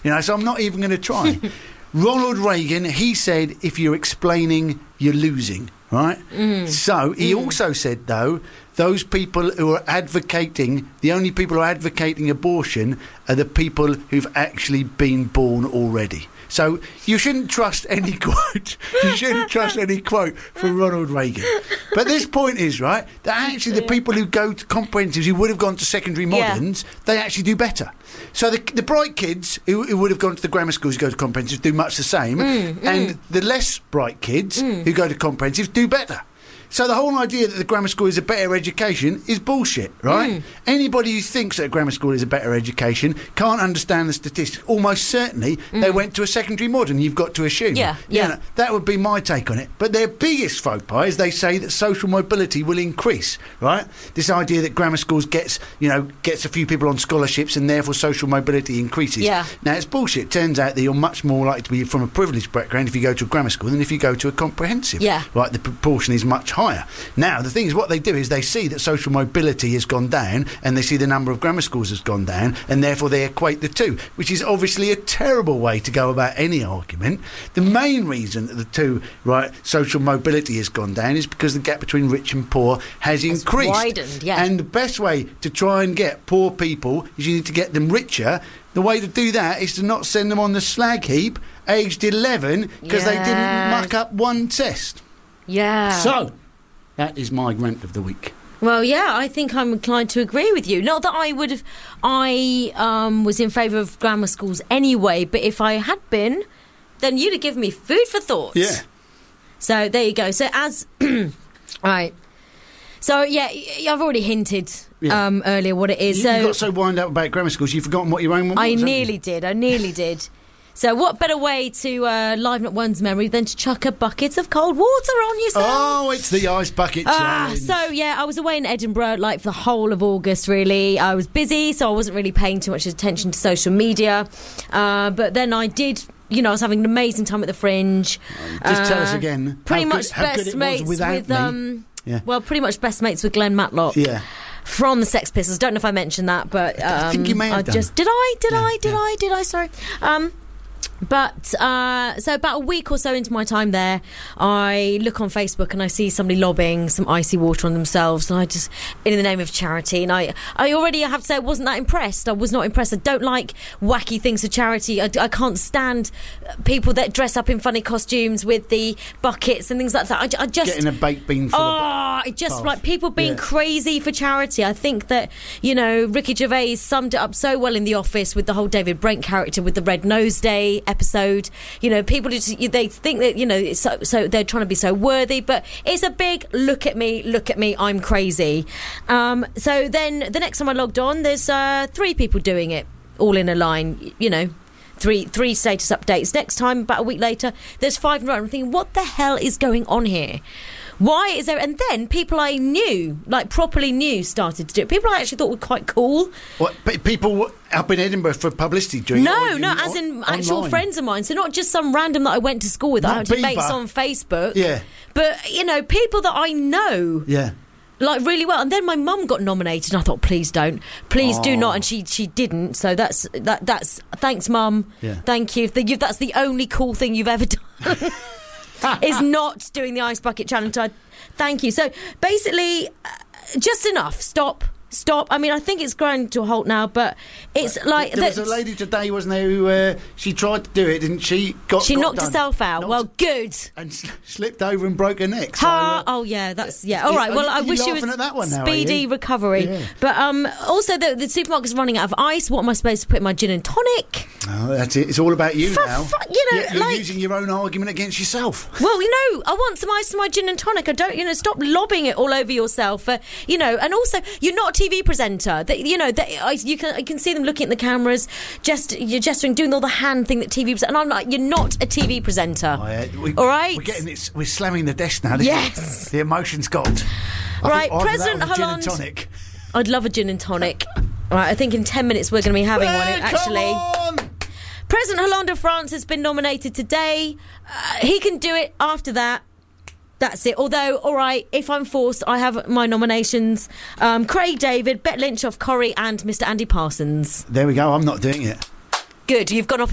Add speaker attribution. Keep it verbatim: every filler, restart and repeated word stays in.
Speaker 1: You know, so I'm not even going to try. Ronald Reagan, he said, if you're explaining, you're losing, right? Mm. So he mm. also said, though, those people who are advocating, the only people who are advocating abortion are the people who've actually been born already. So you shouldn't trust any quote. You shouldn't trust any quote from Ronald Reagan. But this point is, right, that actually the people who go to comprehensives, who would have gone to secondary moderns, yeah. they actually do better. So the, the bright kids who, who would have gone to the grammar schools who go to comprehensives do much the same. Mm, and mm. the less bright kids mm. who go to comprehensives do better. So the whole idea that the grammar school is a better education is bullshit, right? Mm. Anybody who thinks that a grammar school is a better education can't understand the statistics. Almost certainly mm. they went to a secondary modern, you've got to assume.
Speaker 2: Yeah, yeah.
Speaker 1: You know, that would be my take on it. But their biggest faux pas is they say that social mobility will increase, right? This idea that grammar schools gets, you know, gets a few people on scholarships and therefore social mobility increases. Yeah. Now, it's bullshit. It turns out that you're much more likely to be from a privileged background if you go to a grammar school than if you go to a comprehensive.
Speaker 2: Yeah.
Speaker 1: Right, the proportion is much higher. Now, the thing is, what they do is they see that social mobility has gone down and they see the number of grammar schools has gone down and therefore they equate the two, which is obviously a terrible way to go about any argument. The main reason that the two, right, social mobility has gone down is because the gap between rich and poor has it's increased.
Speaker 2: Widened, yeah.
Speaker 1: And the best way to try and get poor people is you need to get them richer. The way to do that is to not send them on the slag heap aged eleven because yeah. they didn't muck up one test.
Speaker 2: Yeah.
Speaker 1: So, that is my rant of the week.
Speaker 2: Well, yeah, I think I'm inclined to agree with you. Not that I would have... I um, was in favour of grammar schools anyway, but if I had been, then you'd have given me food for thought.
Speaker 1: Yeah.
Speaker 2: So, there you go. So, as... right. So, yeah, I've already hinted yeah. um, earlier what it is.
Speaker 1: You,
Speaker 2: so,
Speaker 1: you got so wound up about grammar schools, you've forgotten what your own one was.
Speaker 2: I nearly did. I nearly did. So what better way to uh, liven up one's memory than to chuck a bucket of cold water on yourself?
Speaker 1: Oh, it's the ice bucket challenge.
Speaker 2: Uh, so, yeah, I was away in Edinburgh, like, for the whole of August, really. I was busy, so I wasn't really paying too much attention to social media. Uh, but then I did... You know, I was having an amazing time at the Fringe.
Speaker 1: Just uh, tell us again.
Speaker 2: Pretty much
Speaker 1: good, how
Speaker 2: best
Speaker 1: good it
Speaker 2: mates
Speaker 1: was without
Speaker 2: with...
Speaker 1: me.
Speaker 2: Um,
Speaker 1: yeah.
Speaker 2: Well, pretty much best mates with Glenn Matlock.
Speaker 1: Yeah.
Speaker 2: From the Sex Pistols. Don't know if I mentioned that, but... Um,
Speaker 1: I think you may have
Speaker 2: I
Speaker 1: done.
Speaker 2: Just, did I? Did
Speaker 1: yeah,
Speaker 2: I? Did
Speaker 1: yeah.
Speaker 2: I? Did I? Sorry. Um... But, uh, so about a week or so into my time there, I look on Facebook and I see somebody lobbing some icy water on themselves, and I just, in the name of charity, and I, I already, I have to say, I wasn't that impressed. I was not impressed. I don't like wacky things for charity. I, I can't stand people that dress up in funny costumes with the buckets and things like that. I, I just...
Speaker 1: Getting a baked bean for
Speaker 2: oh,
Speaker 1: the...
Speaker 2: Oh, just
Speaker 1: path.
Speaker 2: Like people being
Speaker 1: yeah.
Speaker 2: crazy for charity. I think that, you know, Ricky Gervais summed it up so well in The Office with the whole David Brent character with the Red Nose Day episode. You know, people just, they think that, you know, it's so, so they're trying to be so worthy, but it's a big look at me, look at me, I'm crazy. Um, so then the next time I logged on, there's uh, three people doing it, all in a line, you know. Three three status updates. Next time, about a week later, there's five in a row. I'm thinking, what the hell is going on here? Why is there... And then people I knew, like properly knew, started to do it. People I actually thought were quite cool.
Speaker 1: What, people up in Edinburgh for publicity doing
Speaker 2: no,
Speaker 1: it?
Speaker 2: No,
Speaker 1: no,
Speaker 2: as in actual
Speaker 1: online.
Speaker 2: Friends of mine. So not just some random that I went to school with.
Speaker 1: Not
Speaker 2: I had to
Speaker 1: Bieber.
Speaker 2: mates on Facebook.
Speaker 1: Yeah.
Speaker 2: But, you know, people that I know...
Speaker 1: Yeah.
Speaker 2: Like, really well. And then my mum got nominated, and I thought, please don't. Please
Speaker 1: oh.
Speaker 2: do not. And she she didn't. So that's... that. That's thanks, Mum.
Speaker 1: Yeah.
Speaker 2: Thank you. That's the only cool thing you've ever done. Is not doing the ice bucket challenge. I, thank you. So, basically, uh, just enough. Stop. Stop. I mean, I think it's ground to a halt now, but it's
Speaker 1: but
Speaker 2: like...
Speaker 1: There was a lady today, wasn't there, who uh, she tried to do it, didn't she? Got,
Speaker 2: she
Speaker 1: got
Speaker 2: knocked
Speaker 1: done.
Speaker 2: herself out.
Speaker 1: Knocked
Speaker 2: well, good.
Speaker 1: And sl- slipped over and broke her neck.
Speaker 2: So, ha!
Speaker 1: Uh,
Speaker 2: oh, yeah, that's... Yeah, all right. Well, I wish you
Speaker 1: at that one now,
Speaker 2: speedy recovery.
Speaker 1: Yeah.
Speaker 2: But um, also, the, the supermarket's running out of ice. What am I supposed to put in my gin and tonic?
Speaker 1: Oh, that's it. It's all about you
Speaker 2: For,
Speaker 1: now.
Speaker 2: For, you know,
Speaker 1: you're, you're
Speaker 2: like,
Speaker 1: using your own argument against yourself.
Speaker 2: Well, you know, I want some ice in my gin and tonic. I don't, you know, stop lobbing it all over yourself. Uh, you know, and also, you're not a T V presenter. That, you know, that I, you can I can see them looking at the cameras, just you're gesturing, doing all the hand thing that T V presenters. And I'm like, you're not a T V presenter. Oh, yeah. we, all right,
Speaker 1: we're getting it. We're slamming the desk now.
Speaker 2: Yes,
Speaker 1: the emotion's got. I
Speaker 2: right, President
Speaker 1: Holland. Gin and tonic.
Speaker 2: I'd love a gin and tonic. All right, I think in ten minutes we're going to be having
Speaker 1: hey,
Speaker 2: one. Actually.
Speaker 1: Come on!
Speaker 2: President Hollande of France has been nominated today. Uh, he can do it after that. That's it. Although, all right, if I'm forced, I have my nominations. Um, Craig David, Bette Lynch of Corrie, and Mister Andy Parsons.
Speaker 1: There we go. I'm not doing it.
Speaker 2: Good. You've gone off